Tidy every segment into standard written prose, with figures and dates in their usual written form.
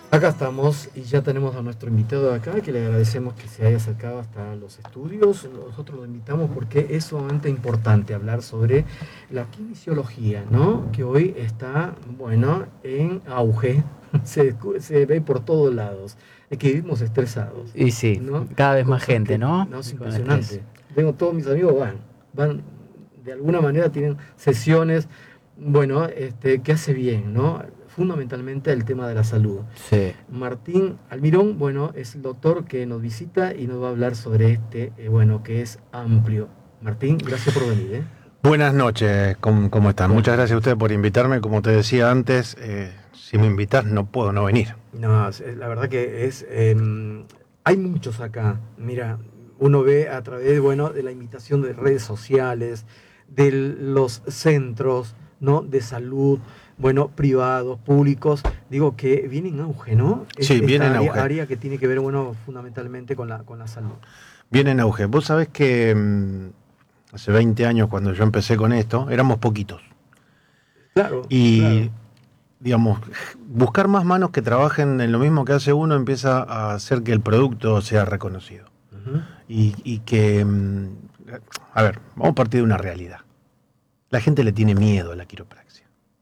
Acá estamos y ya tenemos a nuestro invitado de acá, que le agradecemos que se haya acercado hasta los estudios. Nosotros lo invitamos porque es sumamente importante hablar sobre la kinesiología, ¿no? Que hoy está, bueno, en auge, se ve por todos lados, es que vivimos estresados, Y sí, ¿no? cada vez más Cosas gente, que, ¿no? no, es Con estrés. impresionante. Tengo todos mis amigos, van, de alguna manera tienen sesiones, bueno, que hace bien, ¿no? Fundamentalmente el tema de la salud. Sí. Martín Almirón, bueno, es el doctor que nos visita y nos va a hablar sobre bueno, que es amplio. Martín, gracias por venir, ¿eh? Buenas noches, ¿cómo están? Bueno, Muchas gracias a ustedes por invitarme. Como te decía antes, si me invitas no puedo no venir. no, la verdad que hay muchos acá. Mira, uno ve a través, bueno, de la invitación de redes sociales, de los centros, ¿no? De salud, bueno, privados, públicos, digo que viene en auge, ¿no? Sí, viene en auge. Área que tiene que ver, bueno, fundamentalmente con la salud. Viene en auge. Vos sabés que hace 20 años cuando yo empecé con esto, éramos poquitos. Claro. Y, claro. digamos, buscar más manos que trabajen en lo mismo que hace uno empieza a hacer que el producto sea reconocido. Uh-huh. Y que, a ver, vamos a partir de una realidad. La gente le tiene miedo a la quiropraxia.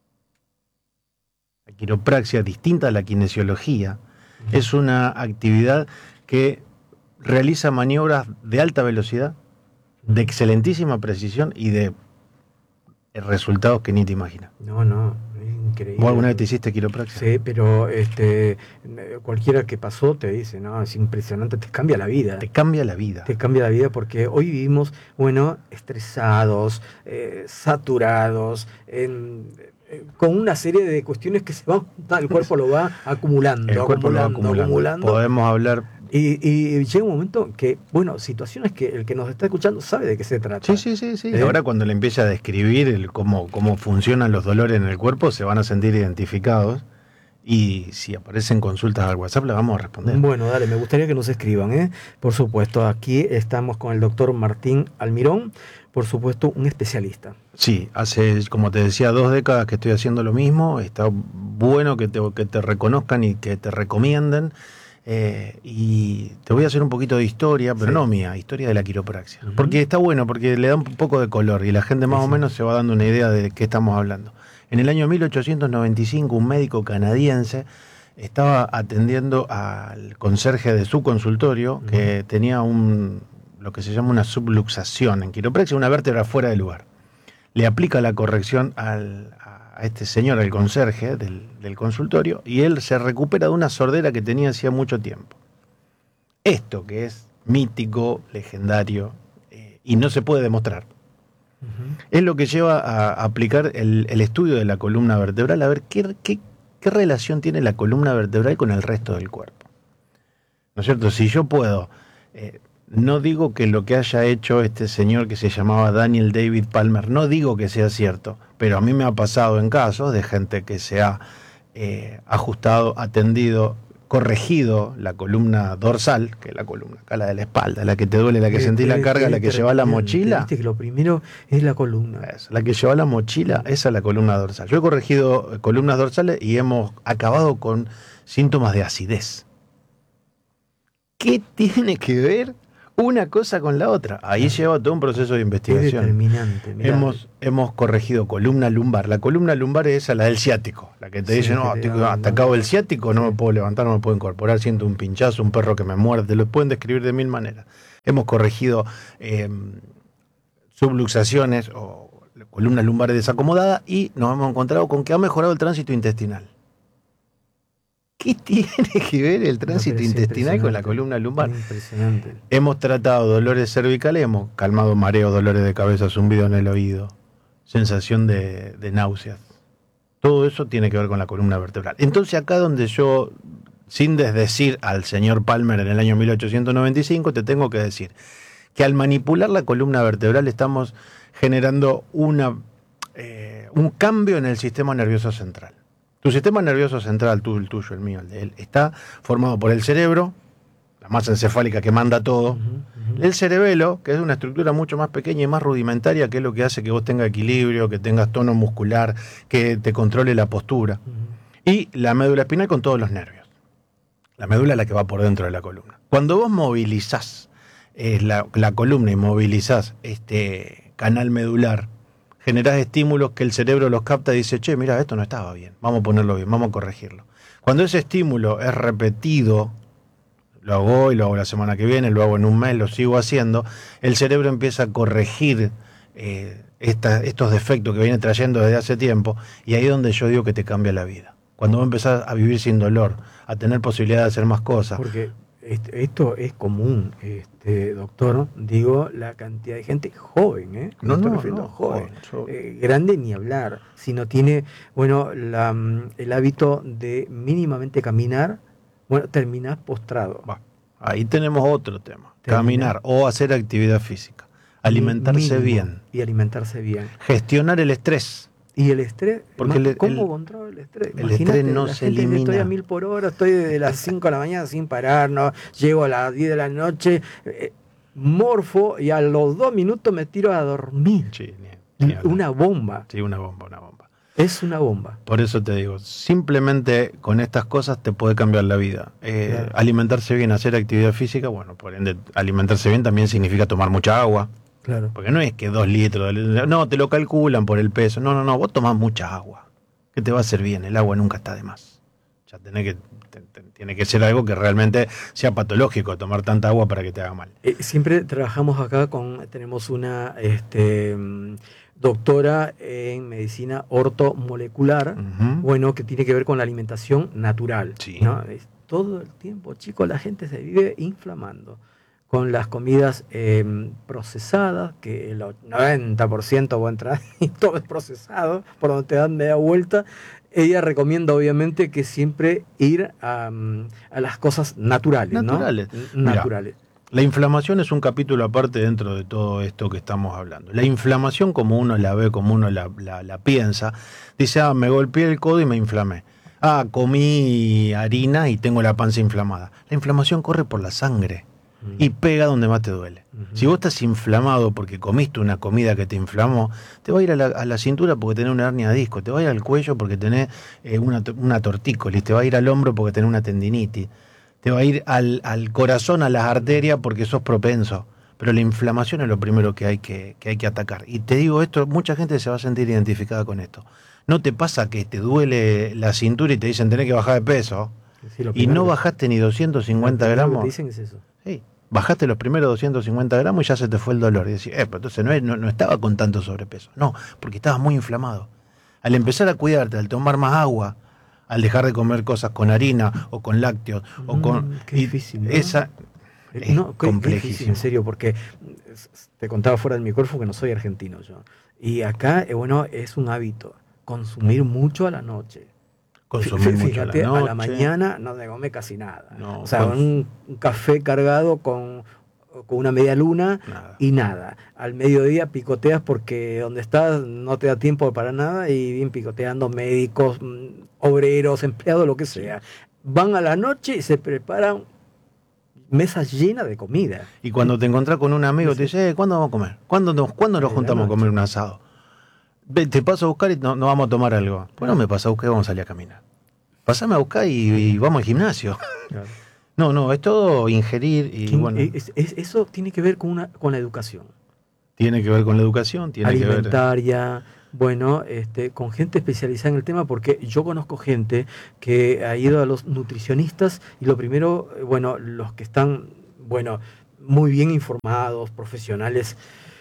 La quiropraxia, distinta a la kinesiología, uh-huh, es una actividad que realiza maniobras de alta velocidad, de excelentísima precisión y de resultados que ni te imaginas. No, es increíble. ¿Vos alguna vez te hiciste quiropraxia? Sí, pero cualquiera que pasó te dice, no, es impresionante, te cambia la vida. Te cambia la vida. Te cambia la vida porque hoy vivimos, bueno, estresados, saturados, con una serie de cuestiones que se van, el cuerpo lo va acumulando, el cuerpo lo va acumulando. Podemos hablar. Y llega un momento que, bueno, situaciones que el que nos está escuchando sabe de qué se trata. Sí. Ahora cuando le empiece a describir cómo funcionan los dolores en el cuerpo, se van a sentir identificados. Y si aparecen consultas al WhatsApp, las vamos a responder. Bueno, dale, me gustaría que nos escriban, ¿eh? Por supuesto, aquí estamos con el doctor Martín Almirón, por supuesto, un especialista. Sí, hace, como te decía, 2 décadas que estoy haciendo lo mismo. Está bueno que te reconozcan y que te recomienden. Y te voy a hacer un poquito de historia, pero no mía, historia de la quiropraxia. Uh-huh. Porque está bueno, porque le da un poco de color y la gente más o menos se va dando una idea de qué estamos hablando. En el año 1895, un médico canadiense estaba atendiendo al conserje de su consultorio, uh-huh, que tenía lo que se llama una subluxación en quiropraxia, una vértebra fuera de lugar. Le aplica la corrección a este señor, el conserje del consultorio, y él se recupera de una sordera que tenía hacía mucho tiempo. Esto que es mítico, legendario, y no se puede demostrar, uh-huh, es lo que lleva a aplicar el estudio de la columna vertebral, a ver qué relación tiene la columna vertebral con el resto del cuerpo. ¿No es cierto? Si yo puedo... no digo que lo que haya hecho este señor que se llamaba Daniel David Palmer, no digo que sea cierto, pero a mí me ha pasado en casos de gente que se ha ajustado, atendido, corregido la columna dorsal, que es la columna acá, la de la espalda, la que te duele, la que sentís la carga, la que lleva la mochila. Viste que lo primero es la columna. La que lleva la mochila, esa es la columna dorsal. Yo he corregido columnas dorsales y hemos acabado con síntomas de acidez. ¿Qué tiene que ver una cosa con la otra? Ahí lleva todo un proceso de investigación. Es determinante. Hemos corregido columna lumbar. La columna lumbar es esa, la del ciático. La que te dice, no, atacado el ciático, no me puedo levantar, no me puedo incorporar, siento un pinchazo, un perro que me muerde. Lo pueden describir de 1000 maneras. Hemos corregido subluxaciones o columnas lumbares desacomodadas y nos hemos encontrado con que ha mejorado el tránsito intestinal. ¿Qué tiene que ver el tránsito intestinal con la columna lumbar? Impresionante. Hemos tratado dolores cervicales, hemos calmado mareos, dolores de cabeza, zumbido en el oído, sensación de náuseas. Todo eso tiene que ver con la columna vertebral. Entonces acá donde yo, sin desdecir al señor Palmer en el año 1895, te tengo que decir que al manipular la columna vertebral estamos generando un cambio en el sistema nervioso central. Tu sistema nervioso central, el tuyo, el mío, el de él, está formado por el cerebro, la masa encefálica que manda todo, uh-huh, el cerebelo, que es una estructura mucho más pequeña y más rudimentaria, que es lo que hace que vos tengas equilibrio, que tengas tono muscular, que te controle la postura, uh-huh, y la médula espinal con todos los nervios. La médula es la que va por dentro de la columna. Cuando vos movilizás la columna y movilizás este canal medular, generás estímulos que el cerebro los capta y dice, che, mira, esto no estaba bien, vamos a ponerlo bien, vamos a corregirlo. Cuando ese estímulo es repetido, lo hago hoy, lo hago la semana que viene, lo hago en un mes, lo sigo haciendo, el cerebro empieza a corregir estos defectos que viene trayendo desde hace tiempo, y ahí es donde yo digo que te cambia la vida. Cuando vos empezás a vivir sin dolor, a tener posibilidad de hacer más cosas. Porque esto es común, doctor, digo, la cantidad de gente joven, No, joven, grande ni hablar, si no tiene, bueno, el hábito de mínimamente caminar, bueno, terminás postrado. Ahí tenemos otro tema, caminar o hacer actividad física, alimentarse bien. Y alimentarse bien. Gestionar el estrés. Y el estrés, porque ¿cómo controla el estrés? El estrés no se elimina. Estoy a 1000 por hora, estoy desde las 5 de la mañana sin parar, no, llego a las 10 de la noche, morfo y a los 2 minutos me tiro a dormir. Sí, una bomba. Sí, una bomba. Es una bomba. Por eso te digo, simplemente con estas cosas te puede cambiar la vida. Claro. Alimentarse bien, hacer actividad física, bueno, por ende, alimentarse bien también significa tomar mucha agua. Claro. Porque no es que 2 litros, no, te lo calculan por el peso. No, vos tomás mucha agua, que te va a hacer bien, el agua nunca está de más. Ya tiene que ser algo que realmente sea patológico, tomar tanta agua para que te haga mal. Siempre trabajamos acá tenemos una doctora en medicina ortomolecular, bueno, que tiene que ver con la alimentación natural. Sí. ¿No? Todo el tiempo, chicos, la gente se vive inflamando con las comidas procesadas, que el 90% va a entrar y todo es procesado, por donde te dan media vuelta. Ella recomienda, obviamente, que siempre ir a las cosas naturales. Naturales. ¿No? Naturales. Mirá, la inflamación es un capítulo aparte dentro de todo esto que estamos hablando. La inflamación, como uno la ve, como uno la piensa, dice, me golpeé el codo y me inflamé. Comí harina y tengo la panza inflamada. La inflamación corre por la sangre y pega donde más te duele. Si vos estás inflamado porque comiste una comida que te inflamó, te va a ir a la cintura porque tenés una hernia de disco, te va a ir al cuello porque tenés una tortícolis, te va a ir al hombro porque tenés una tendinitis, te va a ir al corazón, a las arterias porque sos propenso. Pero la inflamación es lo primero que hay que atacar. Y te digo esto, mucha gente se va a sentir identificada con esto. ¿No te pasa que te duele la cintura y te dicen tenés que bajar de peso? Sí, y no bajaste ni 250 gramos. Lo que te dicen es eso. Sí. Bajaste los primeros 250 gramos y ya se te fue el dolor. Y decís, pero entonces no estaba con tanto sobrepeso. No, porque estabas muy inflamado. Al empezar a cuidarte, al tomar más agua, al dejar de comer cosas con harina o con lácteos, o con... Qué difícil, ¿no? Esa es complejísimo. En serio, porque te contaba fuera del micrófono que no soy argentino yo. Y acá, bueno, es un hábito consumir mucho a la noche. Fíjate, a la mañana no te come casi nada. No, o sea, un café cargado con una media luna y nada. Al mediodía picoteas porque donde estás no te da tiempo para nada y bien picoteando médicos, obreros, empleados, lo que sea. Van a la noche y se preparan mesas llenas de comida. Y cuando te encontrás con un amigo te dice, ¿cuándo vamos a comer? ¿Cuándo nos juntamos a comer un asado? Te paso a buscar y no vamos a tomar algo. Bueno, me pasa a buscar y vamos a salir a caminar. Pasame a buscar y vamos al gimnasio. Claro. No, es todo ingerir y bueno. Eso tiene que ver con la educación. Tiene que ver con la educación, alimentaria, bueno, con gente especializada en el tema, porque yo conozco gente que ha ido a los nutricionistas y lo primero, bueno, los que están, bueno, muy bien informados, profesionales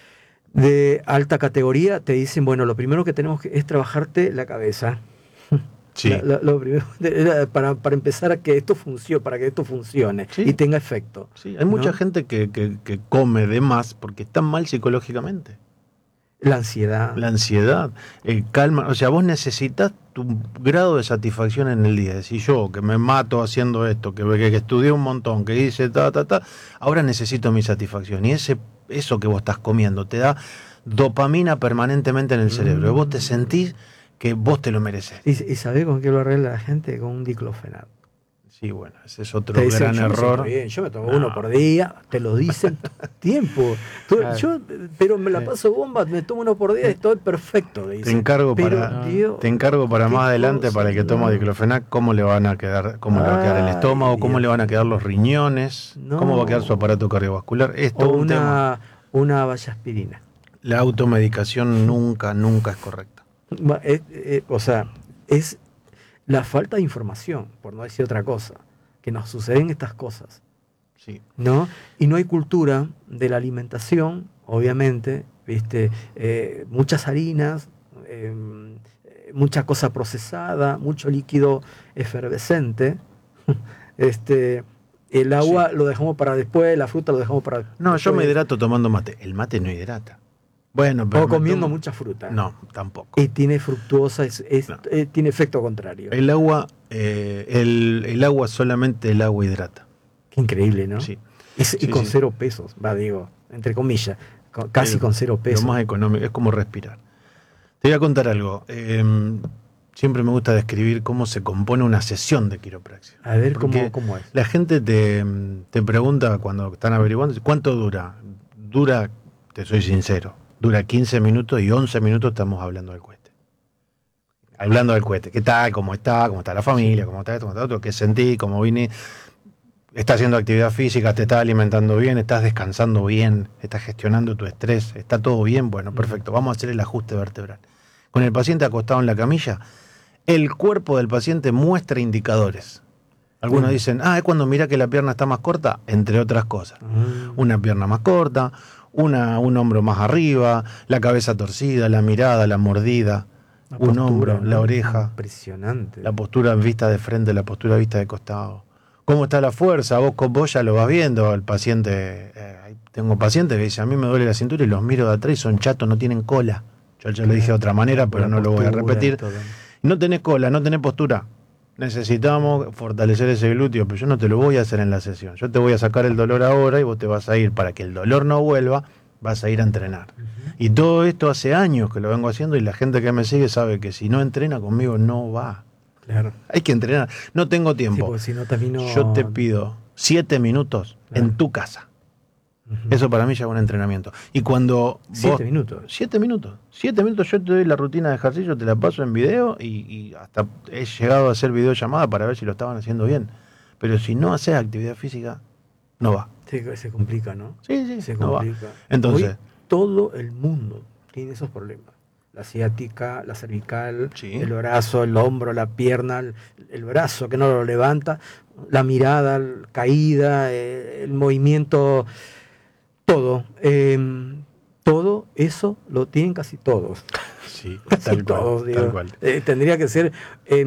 de alta categoría, te dicen, bueno, lo primero que tenemos es trabajarte la cabeza. Sí. Lo primero, para empezar a que esto funcione, para que esto funcione y tenga efecto. Sí, hay mucha gente que come de más porque están mal psicológicamente. La ansiedad, calma, o sea, vos necesitas tu grado de satisfacción en el día. Si yo, que me mato haciendo esto, que estudié un montón, que hice ahora necesito mi satisfacción. Y eso que vos estás comiendo te da dopamina permanentemente en el cerebro. Vos te sentís que vos te lo mereces. ¿Y sabés con qué lo arregla la gente? Con un diclofenac. Sí, bueno, ese es otro Te dicen, gran yo me siento error. bien, yo me tomo No. uno por día, te lo dicen todo el tiempo. Pero me la paso bomba, me tomo uno por día y estoy perfecto. Te encargo para qué más adelante, cosa, para el que toma no. diclofenac, cómo le van a quedar, cómo le va a quedar el Ay, estómago, cómo le Dios van a quedar mío. los riñones, cómo va a quedar su No. aparato cardiovascular. Es O todo un tema. una vallaspirina. La automedicación nunca, nunca es correcta. O sea, es la falta de información, por no decir otra cosa, que nos suceden estas cosas, Sí. ¿no? Y no hay cultura de la alimentación, obviamente, ¿viste? Muchas harinas, mucha cosa procesada, mucho líquido efervescente. El agua Sí. lo dejamos para después, la fruta lo dejamos para No, después. yo me hidrato tomando mate. El mate no hidrata. Bueno, pero O comiendo mucha fruta. No, tampoco. Y tiene fructuosa, No. tiene efecto contrario. El agua, el agua, solamente el agua hidrata. Qué increíble, ¿no? Sí. Y con 0 pesos, digo, entre comillas, casi con 0 Lo pesos. más económico, es como respirar. Te voy a contar algo. Siempre me gusta describir cómo se compone una sesión de quiropraxia. A ver Porque cómo es. la gente te pregunta cuando están averiguando, ¿cuánto dura? Dura, te soy sincero, dura 15 minutos y 11 minutos estamos hablando del cohete. Hablando del cohete. ¿Qué tal? ¿Cómo está? ¿Cómo está la familia? ¿Cómo está esto? ¿Cómo está otro? ¿Qué sentí? ¿Cómo vine? ¿Estás haciendo actividad física? ¿Te estás alimentando bien? ¿Estás descansando bien? ¿Estás gestionando tu estrés? ¿Está todo bien? Bueno, perfecto. Vamos a hacer el ajuste vertebral. Con el paciente acostado en la camilla, el cuerpo del paciente muestra indicadores. Algunos dicen, es cuando mira que la pierna está más corta, entre otras cosas. Una pierna más corta, un hombro más arriba, la cabeza torcida, la mirada, la mordida, un hombro, ¿no? la oreja. Impresionante. La postura vista de frente, la postura vista de costado. ¿Cómo está la fuerza? Vos ya lo vas viendo. El paciente, tengo pacientes que dicen, a mí me duele la cintura y los miro de atrás y son chatos, no tienen cola. Yo ya lo dije de otra manera, pero no lo voy a repetir. No tenés cola, no tenés postura. Necesitamos fortalecer ese glúteo, pero yo no te lo voy a hacer en la sesión. Yo te voy a sacar el dolor ahora y vos te vas a ir, para que el dolor no vuelva, vas a ir a entrenar. Y todo esto hace años que lo vengo haciendo y la gente que me sigue sabe que si no entrena conmigo no va. Claro. Hay que entrenar. No tengo tiempo. Sí, si no, también no... Yo te pido 7 minutos en tu casa. Eso para mí ya es un entrenamiento. Y cuando 7 minutos. 7 minutos. 7 minutos yo te doy la rutina de ejercicio, te la paso en video y hasta he llegado a hacer videollamada para ver si lo estaban haciendo bien. Pero si no haces actividad física, no va. Se complica, ¿no? Sí, Se no complica. va. Entonces, hoy todo el mundo tiene esos problemas. La ciática, la cervical, el brazo, el hombro, la pierna, el brazo que no lo levanta, la mirada, caída, el movimiento... Todo, todo eso lo tienen casi todos. Sí, casi todos, digo. Tendría que ser,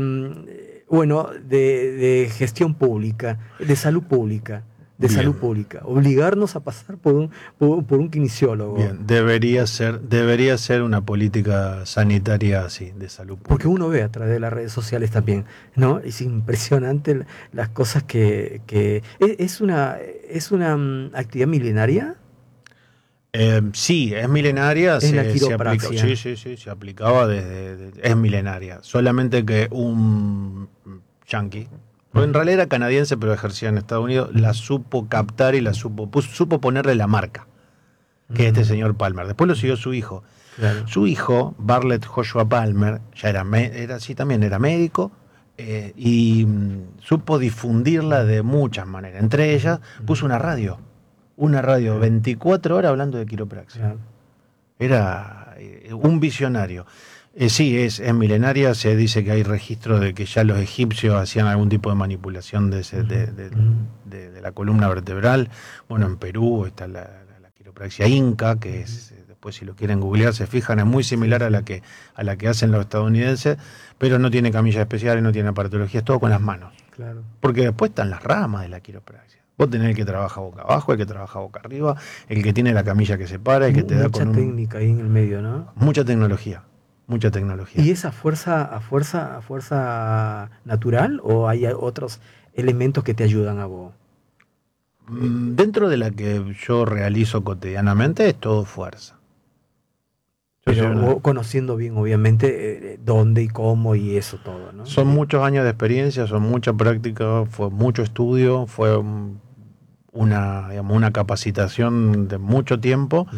de gestión pública, de salud pública, salud pública. Obligarnos a pasar por un kinesiólogo. Bien, debería ser una política sanitaria así, de salud pública. Porque uno ve a través de las redes sociales también, ¿no? Es impresionante las cosas que es una actividad milenaria. Sí, es milenaria. Es la quiropraxia. Se aplicaba es milenaria. Solamente que un yanqui, en realidad era canadiense, pero ejercía en Estados Unidos, la supo captar y supo ponerle la marca, que es este señor Palmer. Después lo siguió su hijo. Claro. Su hijo, Bartlett Joshua Palmer, ya era médico, y supo difundirla de muchas maneras. Entre ellas, puso una radio 24 horas hablando de quiropraxia. Era un visionario. Sí, es milenaria. Se dice que hay registro de que ya los egipcios hacían algún tipo de manipulación de la columna vertebral. Bueno, en Perú está la quiropraxia inca, que es, después si lo quieren googlear se fijan, es muy similar a la que hacen los estadounidenses, pero no tiene camillas especiales, no tiene aparatología, es todo con las manos. Claro. Porque después están las ramas de la quiropraxia. Vos tenés el que trabaja boca abajo, el que trabaja boca arriba, el que tiene la camilla que se para, el que te da con mucha técnica ahí en el medio, ¿no? Mucha tecnología. ¿Y esa fuerza natural o hay otros elementos que te ayudan a vos? Dentro de la que yo realizo cotidianamente es todo fuerza. Pero conociendo bien, obviamente, dónde y cómo y eso todo, ¿no? Son muchos años de experiencia, son mucha práctica, fue mucho estudio, fue una capacitación de mucho tiempo.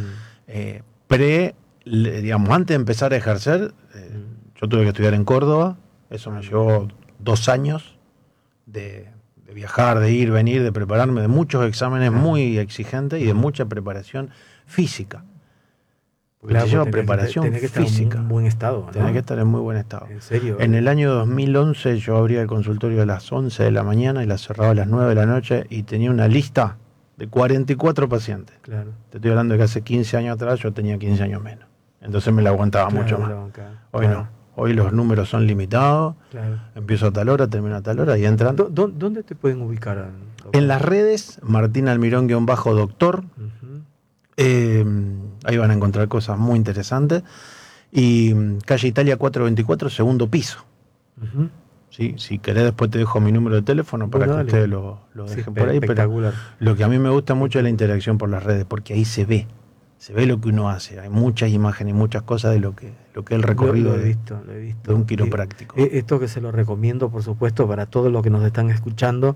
Antes de empezar a ejercer, yo tuve que estudiar en Córdoba, eso me llevó 2 años de viajar, de ir, venir, de prepararme, de muchos exámenes muy exigentes y de mucha preparación física. Porque claro, se lleva preparación que estar física. en un buen estado, ¿no? Tenés que estar en muy buen estado. ¿En serio? En el año 2011 yo abría el consultorio a las 11 de la mañana y la cerraba a las 9 de la noche y tenía una lista de 44 pacientes. Claro. Te estoy hablando de que hace 15 años atrás yo tenía 15 años menos. Entonces me la aguantaba mucho más. Hoy no. Hoy los números son limitados. Claro. Empiezo a tal hora, termino a tal hora y entran. ¿Dónde te pueden ubicar? Doctor? En las redes, Martín Almirón-doctor. Ahí van a encontrar cosas muy interesantes. Y calle Italia 424, segundo piso. ¿Sí? Si querés, después te dejo mi número de teléfono para que ustedes lo dejen por ahí. Pero lo que a mí me gusta mucho es la interacción por las redes, porque ahí se ve lo que uno hace. Hay muchas imágenes y muchas cosas de lo que es el recorrido lo he visto. de un quiropráctico. Esto que se lo recomiendo, por supuesto, para todos los que nos están escuchando,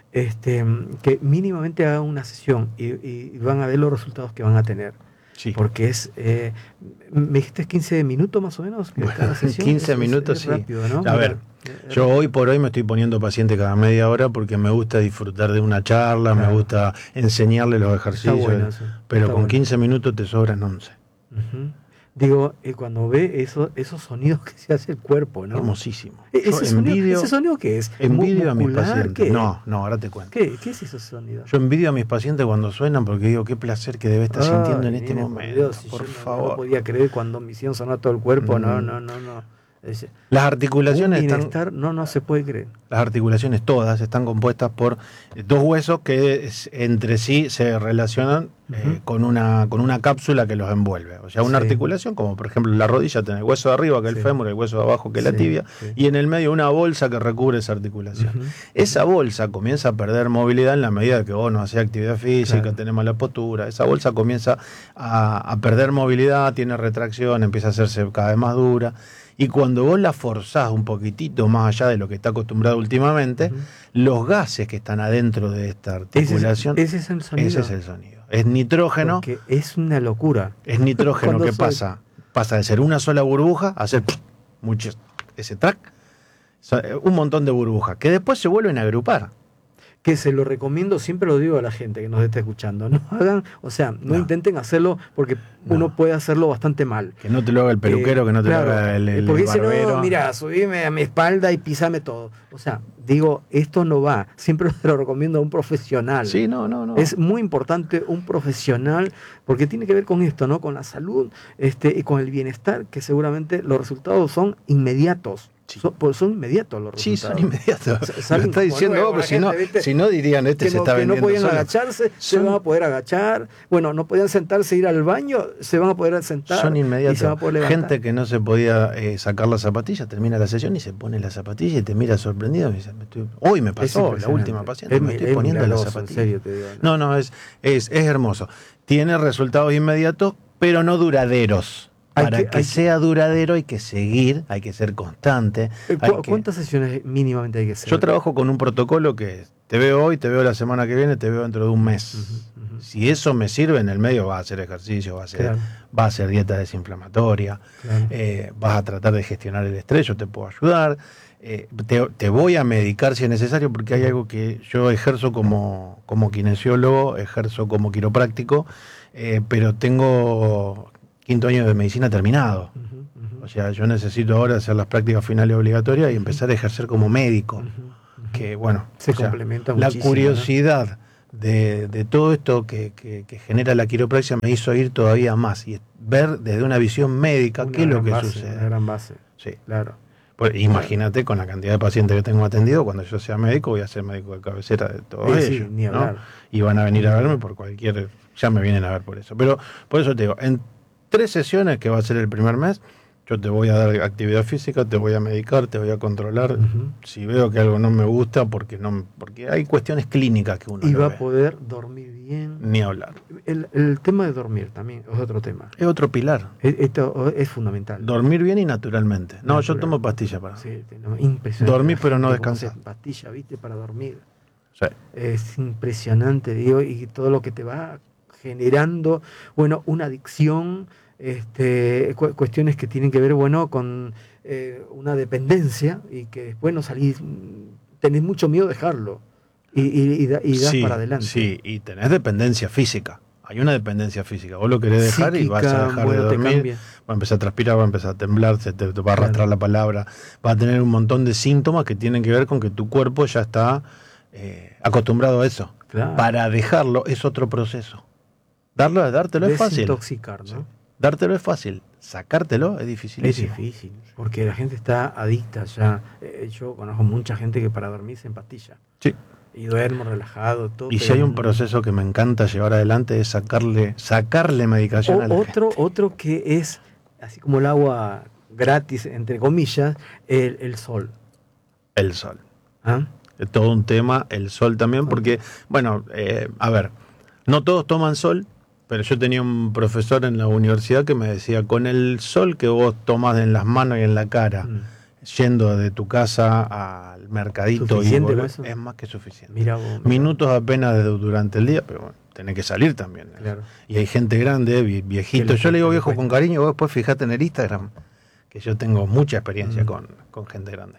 que mínimamente hagan una sesión y van a ver los resultados que van a tener. Sí. Porque me dijiste 15 minutos más o menos. Bueno, cada sesión 15 minutos, sí. Rápido, ¿no? A ver, yo hoy por hoy me estoy poniendo paciente cada media hora porque me gusta disfrutar de una charla, me gusta enseñarle los ejercicios. Está bueno, pero con 15 minutos te sobran 11. Digo, cuando ve esos sonidos que se hace el cuerpo, ¿no? Hermosísimo. ¿Ese sonido qué es? Envidio a mis pacientes. No, ahora te cuento. ¿Qué es ese sonido? Yo envidio a mis pacientes cuando suenan porque digo, qué placer que debe estar sintiendo en este momento. Dios, por favor. No podía creer cuando me hicieron sonar todo el cuerpo. No. Las articulaciones no se puede creer. Las articulaciones todas están compuestas por 2 huesos que entre sí se relacionan con una cápsula que los envuelve. O sea, una articulación, como por ejemplo la rodilla, tiene el hueso de arriba que es el fémur, el hueso de abajo que es la tibia, y en el medio una bolsa que recubre esa articulación. Esa bolsa comienza a perder movilidad en la medida que vos no hacés actividad física, tenés mala postura. Esa bolsa comienza a perder movilidad, tiene retracción, empieza a hacerse cada vez más dura. Y cuando vos la forzás un poquitito más allá de lo que está acostumbrado últimamente, los gases que están adentro de esta articulación... Ese es el sonido. Ese es el sonido. Es nitrógeno. Porque es una locura. Es nitrógeno que pasa de ser una sola burbuja a ser ese track, un montón de burbujas, que después se vuelven a agrupar. Que se lo recomiendo, siempre lo digo a la gente que nos está escuchando, no hagan, no intenten hacerlo porque uno puede hacerlo bastante mal. Que no te lo haga el peluquero, que no te lo haga el porque barbero. No, mira, subime a mi espalda y pisame todo. O sea, digo, esto no va. Siempre se lo recomiendo a un profesional. Sí, no. Es muy importante un profesional porque tiene que ver con esto, ¿no? Con la salud y con el bienestar, que seguramente los resultados son inmediatos. Sí. Son inmediatos los resultados. Sí, son inmediatos. Me está diciendo vos, pero si no dirían se está vendiendo. Que no podían solo. agacharse, se van a poder agachar. Bueno, no podían sentarse, ir al baño, se van a poder sentar. Son inmediatos. Y se van a poder levantar. Gente que no se podía sacar las zapatillas, termina la sesión y se pone las zapatillas y te mira sorprendido. Y dice, hoy me pasó, la última paciente, me estoy poniendo las zapatillas. En serio, te digo, ¿no? Es hermoso. Tiene resultados inmediatos, pero no duraderos. Para que sea duradero hay que seguir, hay que ser constante. ¿Cuántas sesiones mínimamente hay que hacer? Yo trabajo con un protocolo que te veo hoy, te veo la semana que viene, te veo dentro de un mes. Si eso me sirve, en el medio vas a hacer ejercicio, vas a hacer dieta desinflamatoria, vas a tratar de gestionar el estrés, yo te puedo ayudar. Te voy a medicar si es necesario, porque hay algo que yo ejerzo como kinesiólogo, ejerzo como quiropráctico, pero tengo 5º año de medicina terminado. O sea, yo necesito ahora hacer las prácticas finales obligatorias y empezar a ejercer como médico. Que bueno, se complementa muchísimo. La curiosidad de todo esto que genera la quiropraxia me hizo ir todavía más y ver desde una visión médica qué es lo que sucede. Una gran base. Sí. Claro. Pues imagínate con la cantidad de pacientes que tengo atendido, cuando yo sea médico voy a ser médico de cabecera de todos ellos, ni hablar. ¿no? Y van a venir a verme por ya me vienen a ver por eso. Pero por eso te digo, en 3 sesiones, que va a ser el primer mes, Yo te voy a dar actividad física, te voy a medicar, te voy a controlar. Si veo que algo no me gusta, porque hay cuestiones clínicas que uno y no va ve. a poder dormir bien. Ni hablar. El tema de dormir también es otro tema. Es otro pilar. Esto es fundamental. Dormir bien y naturalmente. No, yo Natural. tomo pastillas para. Sí, impresionante. Dormir, pero no La gente cómo descansar. hace pastilla, ¿viste? Para dormir. Sí. Es impresionante, digo, y todo lo que te va generando, bueno, una adicción, cuestiones que tienen que ver, bueno, con una dependencia y que después no salís, tenés mucho miedo de dejarlo y das Sí, para adelante. Sí, y tenés dependencia física. Hay una dependencia física. Vos lo querés dejar y vas a Psíquica, dejar bueno, de te dormir. cambia. Va a empezar a transpirar, va a empezar a temblar, te va a arrastrar la palabra. Va a tener un montón de síntomas que tienen que ver con que tu cuerpo ya está acostumbrado a eso. Claro. Para dejarlo es otro proceso. Dártelo es fácil. Desintoxicar, ¿no? Sí. Dártelo es fácil. Sacártelo es difícil. Es difícil, porque la gente está adicta ya. Yo conozco mucha gente que para dormir se empastilla. Sí. Y duermo relajado, todo. Y si hay un proceso que me encanta llevar adelante es sacarle medicación a la gente. Otro que es, así como el agua gratis, entre comillas, el sol. El sol. ¿Ah? Es todo un tema, el sol también, porque, bueno, a ver, no todos toman sol, pero yo tenía un profesor en la universidad que me decía, con el sol que vos tomás en las manos y en la cara, yendo de tu casa al mercadito y volver, es más que suficiente. Mira vos, minutos apenas durante el día, pero bueno, tenés que salir también. Claro. Y hay gente grande, viejito. Yo le digo viejo con cariño, vos después fijate en el Instagram, que yo tengo mucha experiencia con gente grande.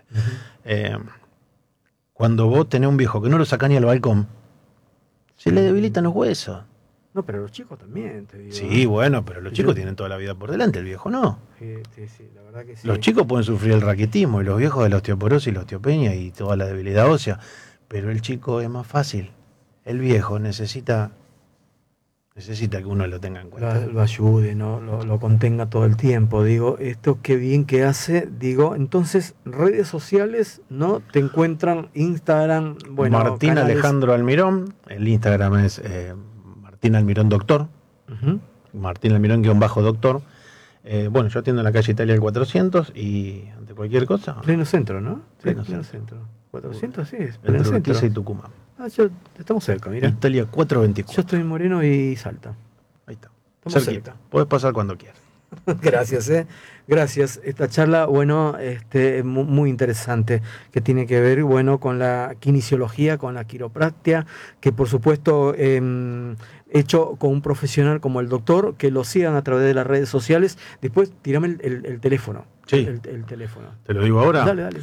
Cuando vos tenés un viejo que no lo sacás ni al balcón, se le debilitan los huesos. No, pero los chicos también, te digo. Sí, bueno, pero los chicos tienen toda la vida por delante, el viejo no. Sí, la verdad que sí. Los chicos pueden sufrir el raquitismo y los viejos de la osteoporosis y la osteopenia y toda la debilidad ósea, pero el chico es más fácil. El viejo necesita que uno lo tenga en cuenta. Lo ayude, ¿no? Lo contenga todo el tiempo. Digo, esto qué bien que hace. Digo, entonces, redes sociales, ¿no? Te encuentran Instagram, bueno, Martín canales. Alejandro Almirón, el Instagram es Martín Almirón Doctor, Martín Almirón _doctor. Bueno, yo atiendo en la calle Italia el 400 y ante cualquier cosa. Pleno centro, ¿no? Pleno centro. 400, sí, es Entre pleno centro. Urquiza y Tucumán. Estamos cerca, mira. Italia 424. Yo estoy en Moreno y Salta. Ahí está. Estamos Cerquita. cerca. Podés pasar cuando quieras. Gracias, gracias. Esta charla, bueno, muy interesante, que tiene que ver, bueno, con la kinesiología, con la quiropraxia, que por supuesto hecho con un profesional como el doctor, que lo sigan a través de las redes sociales. Después tirame el teléfono. Sí. El teléfono. ¿Te lo digo ahora? Dale.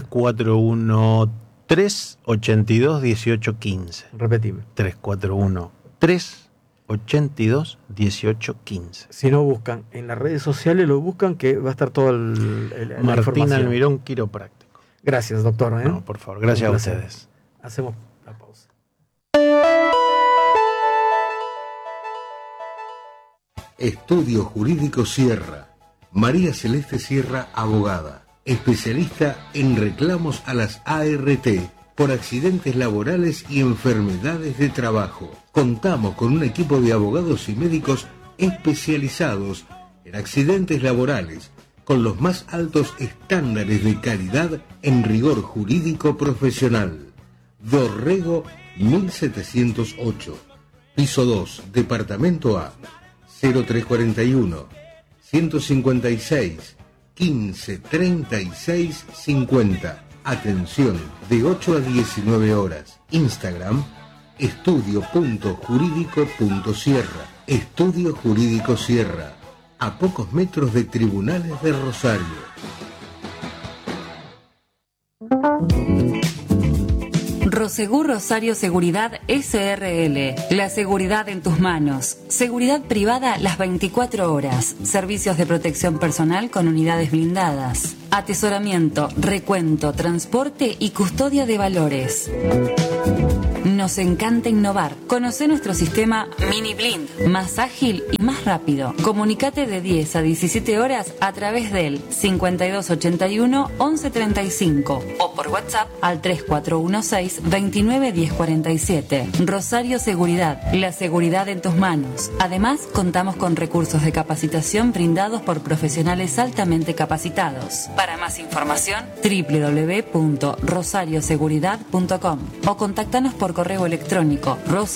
341-382-1815. Repetime. 341-382-1815. Si no buscan en las redes sociales, lo buscan, que va a estar todo la Martín información. Almirón, quiropráctico. Gracias, doctor. No, por favor, gracias a placer. ustedes. Hacemos la pausa. Estudio Jurídico Sierra. María Celeste Sierra, abogada, especialista en reclamos a las ART por accidentes laborales y enfermedades de trabajo. Contamos con un equipo de abogados y médicos especializados en accidentes laborales, con los más altos estándares de calidad en rigor jurídico profesional. Dorrego 1708, piso 2, departamento A, 0341 156 15 36 50. Atención, de 8 a 19 horas. Instagram, estudio.jurídico.sierra. Estudio Jurídico Sierra, a pocos metros de Tribunales de Rosario. Prosegur Rosario Seguridad SRL. La seguridad en tus manos. Seguridad privada las 24 horas. Servicios de protección personal con unidades blindadas. Atesoramiento, recuento, transporte y custodia de valores. Nos encanta innovar. Conoce nuestro sistema Mini Blind, más ágil y más rápido. Comunicate de 10 a 17 horas a través del 5281 1135 o por WhatsApp al 3416 29 1047. Rosario Seguridad, la seguridad en tus manos. Además, contamos con recursos de capacitación brindados por profesionales altamente capacitados. Para más información, www.rosarioseguridad.com o contáctanos por correo electrónico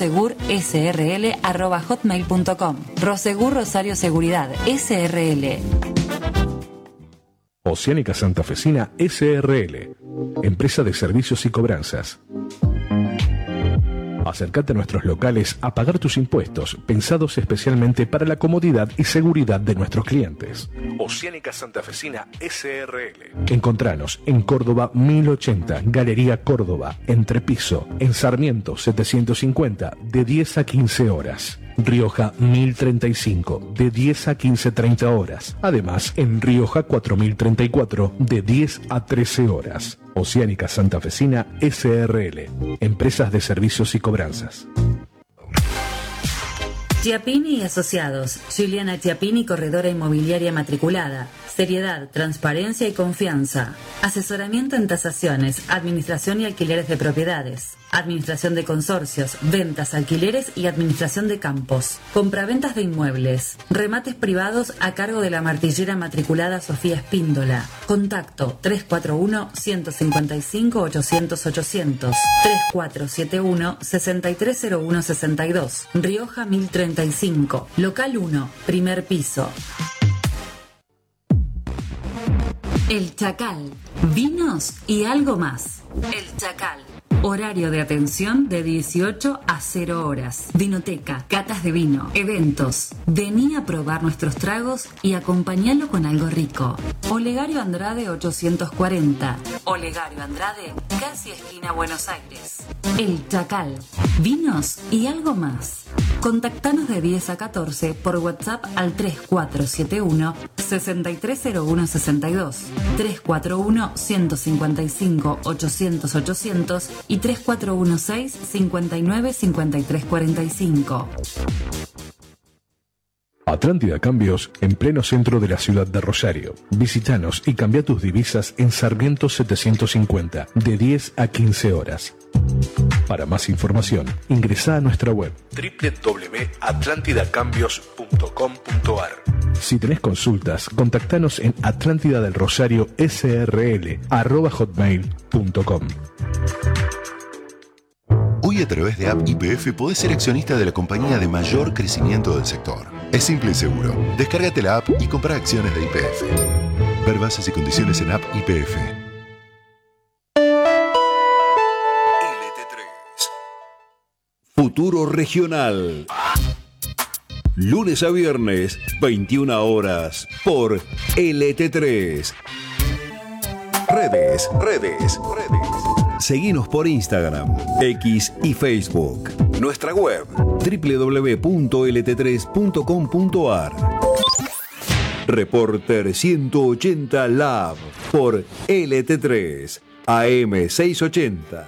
rosegursrl@hotmail.com. Rosegur Rosario Seguridad SRL. Oceánica Santafesina SRL, empresa de servicios y cobranzas. Acércate a nuestros locales a pagar tus impuestos, pensados especialmente para la comodidad y seguridad de nuestros clientes. Oceánica Santafesina SRL. Encontranos en Córdoba 1080, Galería Córdoba, Entrepiso, en Sarmiento 750, de 10 a 15 horas. Rioja 1035, de 10 a 15:30 horas. Además, en Rioja 4034, de 10 a 13 horas. Oceánica Santafesina SRL, empresas de servicios y cobranzas. Chiappini y Asociados. Juliana Chiappini, corredora inmobiliaria matriculada. Seriedad, transparencia y confianza. Asesoramiento en tasaciones, administración y alquileres de propiedades. Administración de consorcios, ventas, alquileres y administración de campos. Compraventas de inmuebles. Remates privados a cargo de la martillera matriculada Sofía Espíndola. Contacto 341-155-800-800. 3471-630162. Rioja 1035. Local 1, primer piso. El Chacal. Vinos y algo más. El Chacal. Horario de atención de 18 a 0 horas. Vinoteca, catas de vino, eventos. Vení a probar nuestros tragos y acompañalo con algo rico. Olegario Andrade 840. Olegario Andrade, casi esquina Buenos Aires. El Chacal. Vinos y algo más. Contactanos de 10 a 14 por WhatsApp al 3471-630162, 341-155-800-800 y 3416-595345. Atlántida Cambios, en pleno centro de la ciudad de Rosario. Visítanos y cambia tus divisas en Sarmiento 750, de 10 a 15 horas. Para más información, ingresa a nuestra web www.atlantidacambios.com.ar. Si tenés consultas, contactanos en atlantidadelrosario@hotmail.com. Hoy a través de App YPF podés ser accionista de la compañía de mayor crecimiento del sector. Es simple y seguro. Descárgate la app y compra acciones de YPF. Ver bases y condiciones en App YPF. Futuro Regional. Lunes a viernes, 21 horas, por LT3. Redes. Seguinos por Instagram, X y Facebook. Nuestra web, www.lt3.com.ar. Reporter 180 Lab, por LT3, AM 680.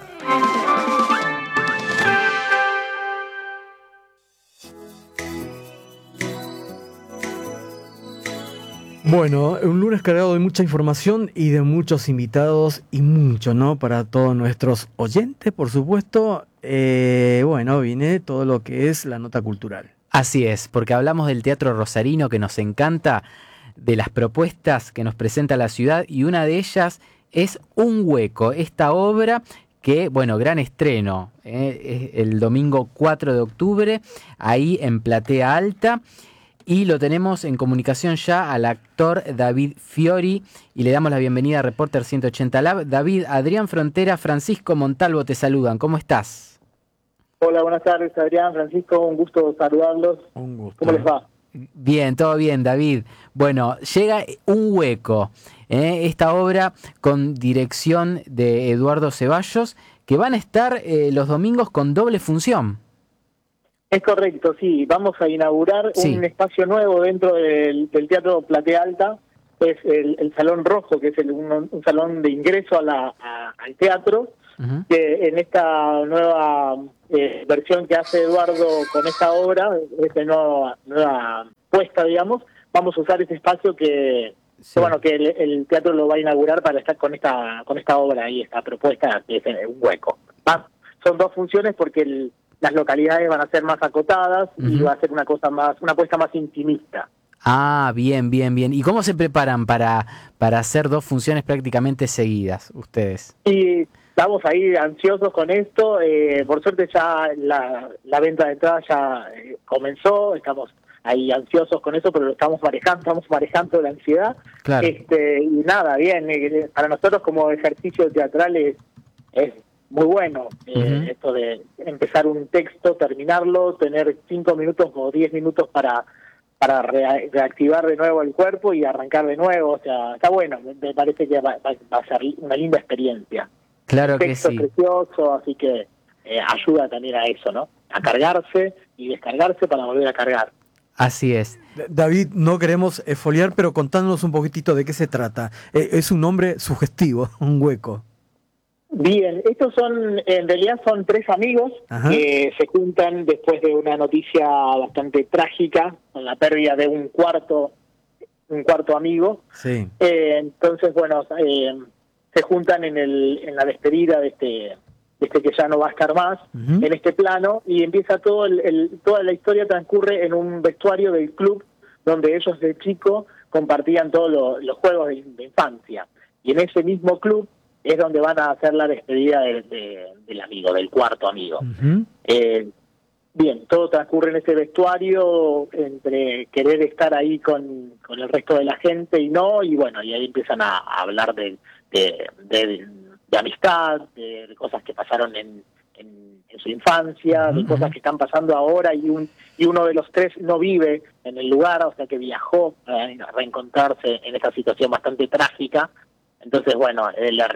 Bueno, un lunes cargado de mucha información y de muchos invitados y mucho, ¿no? Para todos nuestros oyentes, por supuesto. Bueno, viene todo lo que es la nota cultural. Así es, porque hablamos del teatro rosarino que nos encanta, de las propuestas que nos presenta la ciudad, y una de ellas es Un Hueco, esta obra que, bueno, gran estreno, el domingo 4 de octubre, ahí en Platea Alta. Y lo tenemos en comunicación ya al actor David Fiori y le damos la bienvenida a Reporter 180 Lab. David, Adrián Frontera, Francisco Montalvo te saludan. ¿Cómo estás? Hola, buenas tardes, Adrián, Francisco, un gusto saludarlos. Un gusto. ¿Cómo les va? Bien, todo bien, David. Bueno, llega Un Hueco, esta obra con dirección de Eduardo Ceballos, que van a estar los domingos con doble función. Es correcto, sí. Vamos a inaugurar un espacio nuevo dentro del Teatro Platea Alta. Es el Salón Rojo, que es un salón de ingreso al teatro, que en esta nueva versión que hace Eduardo con esta obra, esta nueva puesta, digamos, vamos a usar ese espacio que el teatro lo va a inaugurar para estar con esta obra y esta propuesta, que es un hueco. Son 2 funciones porque las localidades van a ser más acotadas y va a ser una apuesta más intimista. Ah, bien. ¿Y cómo se preparan para hacer 2 funciones prácticamente seguidas ustedes? Y estamos ahí ansiosos con esto. Por suerte ya la venta de entradas ya comenzó. Estamos ahí ansiosos con eso, pero lo estamos manejando la ansiedad. Claro. Y nada, bien. Para nosotros como ejercicio teatral es muy bueno esto de empezar un texto, terminarlo, tener 5 minutos o 10 minutos para reactivar de nuevo el cuerpo y arrancar de nuevo. O sea, está bueno, me parece que va a ser una linda experiencia. Claro que sí. Precioso, así que ayuda también a eso, ¿no? A cargarse y descargarse para volver a cargar. Así es. David, no queremos esfoliar, pero contándonos un poquitito de qué se trata. Es un nombre sugestivo, un hueco. Bien, en realidad son 3 amigos que se juntan después de una noticia bastante trágica, con la pérdida de un cuarto amigo. Sí. Entonces, bueno, se juntan en la despedida de este que ya no va a estar más, en este plano, y empieza toda la historia transcurre en un vestuario del club donde ellos de chico compartían todos los juegos de infancia. Y en ese mismo club es donde van a hacer la despedida del amigo, del cuarto amigo. Bien, todo transcurre en ese vestuario entre querer estar ahí con el resto de la gente y bueno, y ahí empiezan a hablar de amistad, de cosas que pasaron en su infancia, de cosas que están pasando ahora, y uno de los 3 no vive en el lugar, o sea que viajó a reencontrarse en esa situación bastante trágica. Entonces, bueno,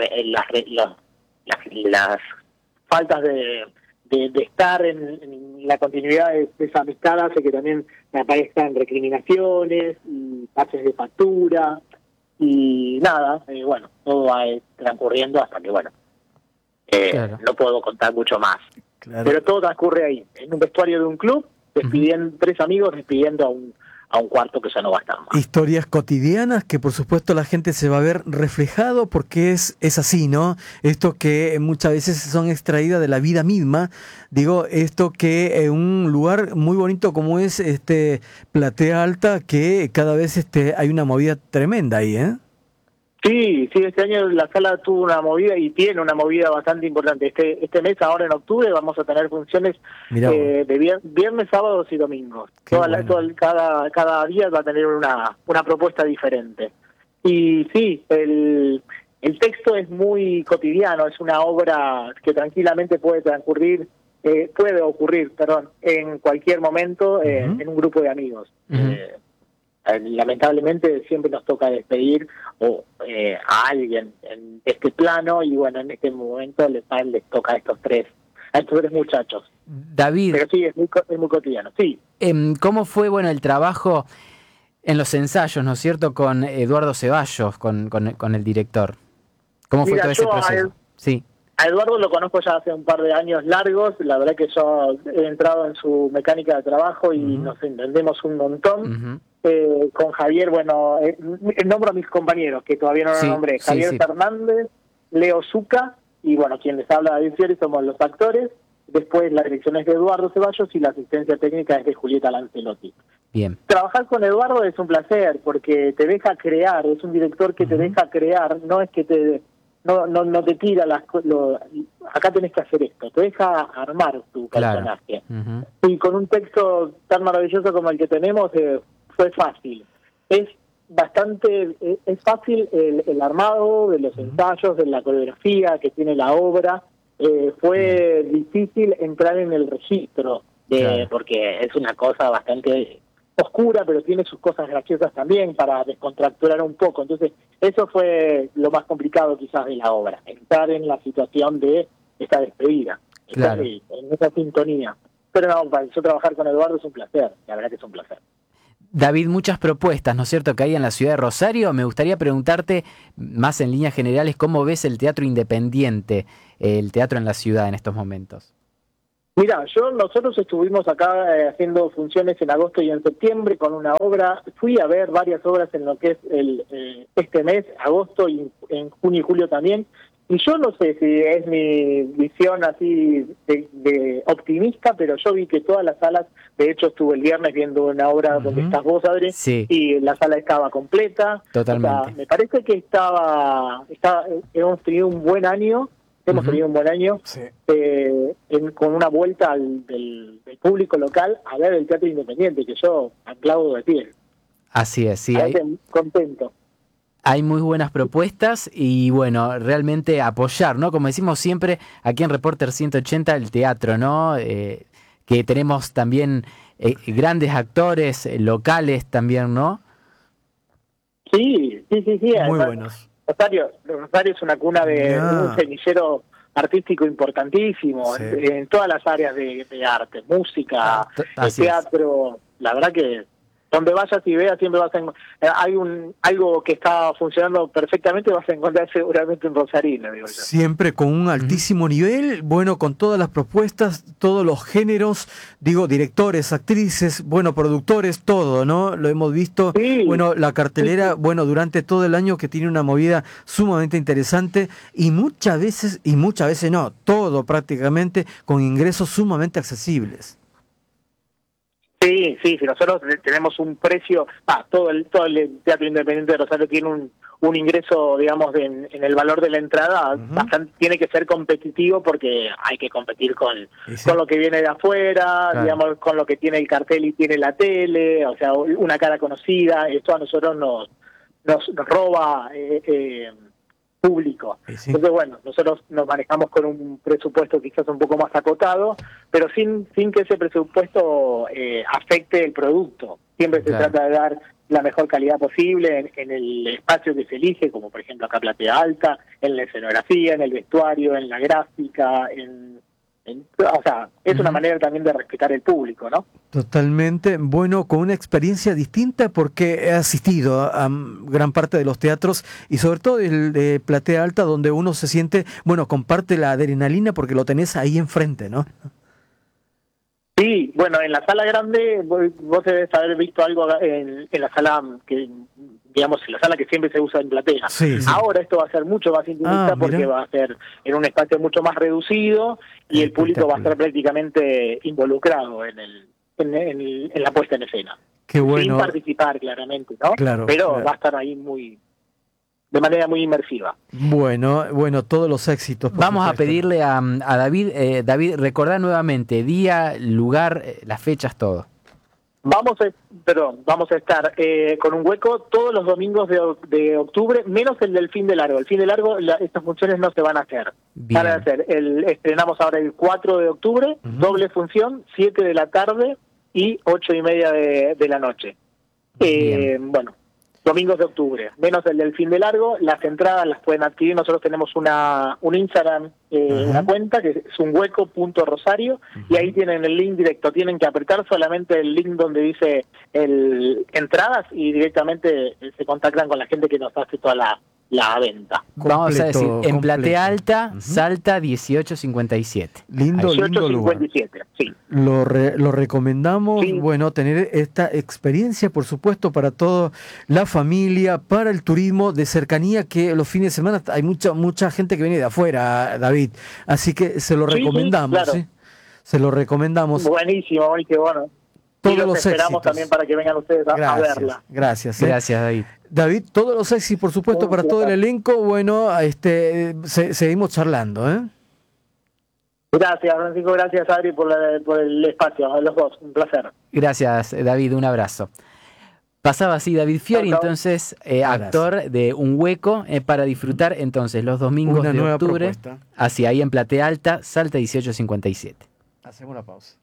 las faltas de estar en la continuidad de esa amistad hace que también aparezcan recriminaciones y pases de factura y nada, bueno, todo va transcurriendo hasta que, bueno, claro. No puedo contar mucho más. Claro. Pero todo transcurre ahí, en un vestuario de un club, 3 amigos despidiendo a un cuarto que ya no va a estar más. Historias cotidianas que por supuesto la gente se va a ver reflejado porque es así, ¿no? Esto que muchas veces son extraídas de la vida misma. Digo, esto que un lugar muy bonito como es Platea Alta, que cada vez hay una movida tremenda ahí, ¿eh? Sí, este año la sala tuvo una movida y tiene una movida bastante importante. Este mes, ahora en octubre, vamos a tener funciones de viernes, sábados y domingos. Cada día va a tener una propuesta diferente. Y sí, el texto es muy cotidiano, es una obra que tranquilamente puede ocurrir, en cualquier momento en un grupo de amigos. Lamentablemente siempre nos toca despedir a alguien en este plano y bueno, en este momento les toca a estos tres muchachos. David, pero sí, es muy cotidiano, sí. ¿Cómo fue el trabajo en los ensayos, ¿no es cierto?, con Eduardo Ceballos, con el director? ¿Cómo fue todo ese proceso? Sí. A Eduardo lo conozco ya hace un par de años largos, la verdad que yo he entrado en su mecánica de trabajo y nos entendemos un montón. Con Javier, nombro a mis compañeros, que todavía no los nombré. Javier Fernández, Leo Zucca, y quien les habla, David Fiori, somos los actores. Después la dirección es de Eduardo Ceballos y la asistencia técnica es de Julieta Lancelotti. Bien. Trabajar con Eduardo es un placer, porque te deja crear, es un director que te deja crear, no es que no te tira acá tenés que hacer esto, te deja armar tu personaje. Y con un texto tan maravilloso como el que tenemos, fue fácil. Es fácil el armado de los ensayos, de la coreografía que tiene la obra. Fue difícil entrar en el registro, porque es una cosa bastante oscura, pero tiene sus cosas graciosas también para descontracturar un poco. Entonces, eso fue lo más complicado quizás de la obra, entrar en la situación de esta despedida, en esa sintonía. Pero para yo trabajar con Eduardo es un placer, la verdad que es un placer. David, muchas propuestas, ¿no es cierto?, que hay en la ciudad de Rosario. Me gustaría preguntarte, más en líneas generales, ¿cómo ves el teatro independiente el teatro en la ciudad en estos momentos? Mira, nosotros estuvimos acá haciendo funciones en agosto y en septiembre con una obra. Fui a ver varias obras en lo que es este mes, agosto, y en junio y julio también. Y yo no sé si es mi visión así de optimista, pero yo vi que todas las salas, de hecho estuve el viernes viendo una obra donde estás vos, Adri, sí, y la sala estaba completa. Totalmente. O sea, me parece que hemos tenido un buen año. Hemos tenido un buen año, Sí. con una vuelta del público local a ver el teatro independiente, que yo aplaudo de pie. Así es, sí. Contento. Hay muy buenas propuestas y bueno, realmente apoyar, ¿no? Como decimos siempre aquí en Reporter 180, el teatro, ¿no? Que tenemos también grandes actores locales también, ¿no? Sí. Muy Además, buenos. Rosario es una cuna de un semillero artístico importantísimo, Sí. en todas las áreas de arte, música, teatro. La verdad que donde vayas y veas siempre vas a hay algo que está funcionando perfectamente, vas a encontrar seguramente un rosarino, digo yo. Siempre con un altísimo nivel, bueno, con todas las propuestas, todos los géneros, digo, directores, actrices, bueno, productores, todo, ¿no? Lo hemos visto, Sí. bueno, la cartelera, bueno, durante todo el año, que tiene una movida sumamente interesante y muchas veces no, todo prácticamente con ingresos sumamente accesibles. Sí, nosotros tenemos un precio, todo el teatro independiente de Rosario tiene un ingreso, digamos, en el valor de la entrada, bastante, tiene que ser competitivo porque hay que competir con lo que viene de afuera, Claro. digamos, con lo que tiene el cartel y tiene la tele, o sea, una cara conocida. Esto a nosotros nos roba público. Sí. Entonces, bueno, nosotros nos manejamos con un presupuesto quizás un poco más acotado, pero sin que ese presupuesto afecte el producto. Siempre se trata de dar la mejor calidad posible en el espacio que se elige, como por ejemplo acá Platea Alta, en la escenografía, en el vestuario, en la gráfica, o sea, es una manera también de respetar el público, ¿no? Totalmente, bueno, con una experiencia distinta porque he asistido a gran parte de los teatros y sobre todo el de Platea Alta, donde uno se siente, bueno, comparte la adrenalina porque lo tenés ahí enfrente, ¿no? Sí, bueno, en la sala grande vos debes haber visto algo en la sala que, digamos, en la sala que siempre se usa en Platea. Sí. Ahora esto va a ser mucho más intimista porque va a ser en un espacio mucho más reducido y el público va a estar prácticamente involucrado en la puesta en escena. Qué bueno. Sin participar, claramente, ¿no? Claro, pero claro. va a estar ahí de manera muy inmersiva. Bueno, todos los éxitos. Vamos a pedirle a David, recordar nuevamente día, lugar, las fechas, todo. Vamos a estar con un hueco todos los domingos de octubre, menos el del fin de largo. El fin de largo, estas funciones no se van a hacer. Bien. Van a hacer, estrenamos ahora el 4 de octubre, doble función, 7 de la tarde y 8:30 de la noche. Bueno, domingos de octubre, menos el del fin de largo. Las entradas las pueden adquirir. Nosotros tenemos un Instagram, una cuenta que es unhueco.rosario, y ahí tienen el link directo. Tienen que apretar solamente el link donde dice entradas y directamente se contactan con la gente que nos hace toda la venta. Vamos a decir, en completo. Platea Alta, Salta 1857. Lindo lugar. 18:57, sí. Lo recomendamos, Sí. bueno, tener esta experiencia, por supuesto, para toda la familia, para el turismo de cercanía, que los fines de semana hay mucha gente que viene de afuera, David, así que se lo Sí, recomendamos, claro. ¿sí? Se lo recomendamos. Buenísimo, bueno. Todos y los los esperamos éxitos. también para que vengan ustedes a verla. Gracias. Gracias, David. David, todos los éxitos, por supuesto, para todo el elenco. Bueno, seguimos charlando, ¿eh? Gracias, Francisco, gracias, Adri, por el espacio, a los dos, un placer. Gracias, David, un abrazo. Pasaba así David Fiori, Chau, chau. entonces actor de Un Hueco, para disfrutar entonces los domingos Una de nueva octubre, propuesta. así ahí en Platea Alta, Salta 1857. Hacemos una pausa.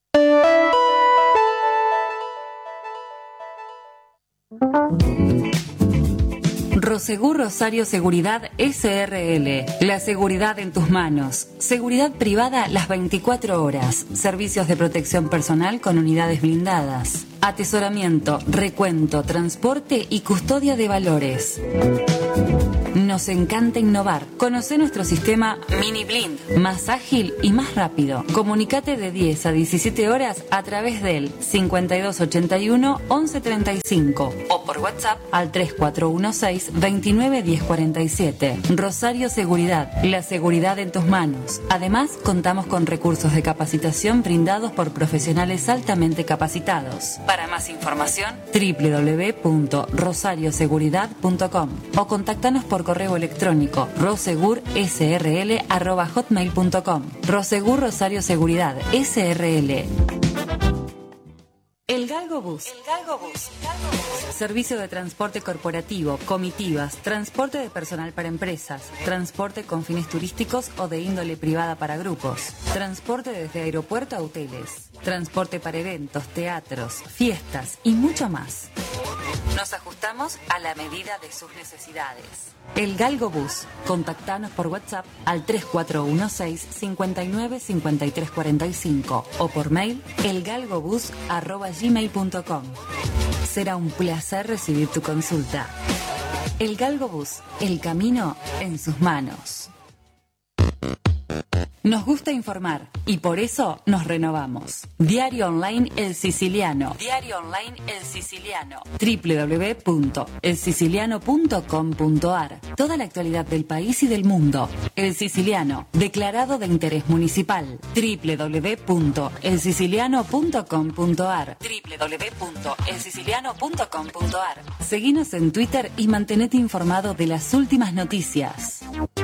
Rosegur Rosario Seguridad SRL. La seguridad en tus manos. Seguridad privada las 24 horas. Servicios de protección personal con unidades blindadas. Atesoramiento, recuento, transporte y custodia de valores. nos encanta innovar. Conoce nuestro sistema Mini Blind, más ágil y más rápido. Comunicate de 10 a 17 horas a través del 5281 1135 o por WhatsApp al 3416 29 1047. Rosario Seguridad, la seguridad en tus manos. Además, contamos con recursos de capacitación brindados por profesionales altamente capacitados. Para más información, www.rosarioseguridad.com o contáctanos por correo electrónico rosegursrl@hotmail.com. Rosegur Rosario Seguridad SRL. El Galgo Bus. Servicio de transporte corporativo, comitivas, transporte de personal para empresas, transporte con fines turísticos o de índole privada para grupos, transporte desde aeropuerto a hoteles, transporte para eventos, teatros, fiestas y mucho más. Nos ajustamos a la medida de sus necesidades. El Galgo Bus. Contactanos por WhatsApp al 3416 59 53 45 o por mail elgalgobus@gmail.com. Será un placer recibir tu consulta. El Galgo Bus. El camino en sus manos. Nos gusta informar y por eso nos renovamos. Diario Online El Siciliano. Diario Online El Siciliano. www.elsiciliano.com.ar. Toda la actualidad del país y del mundo. El Siciliano. Declarado de interés municipal. www.elsiciliano.com.ar. www.elsiciliano.com.ar. Seguinos en Twitter y mantenete informado de las últimas noticias.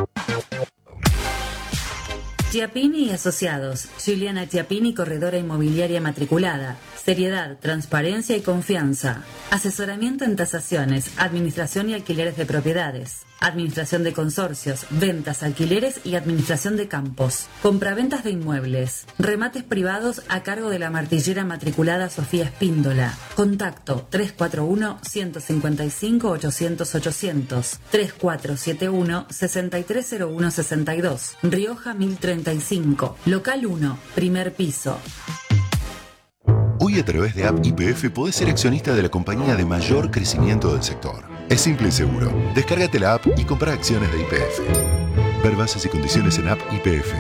Chiappini y Asociados. Juliana Chiappini, corredora inmobiliaria matriculada. Seriedad, transparencia y confianza. Asesoramiento en tasaciones, administración y alquileres de propiedades. Administración de consorcios, ventas, alquileres y administración de campos. Compraventas de inmuebles. Remates privados a cargo de la martillera matriculada Sofía Espíndola. Contacto 341-155-800-800. 3471-630162. Rioja 1035. Local 1, primer piso. Hoy a través de App YPF podés ser accionista de la compañía de mayor crecimiento del sector. Es simple y seguro. Descárgate la app y compra acciones de YPF. Ver bases y condiciones en App YPF.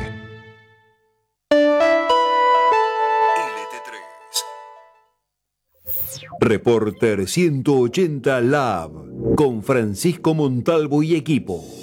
Reporter 180 Lab con Francisco Montalvo y equipo.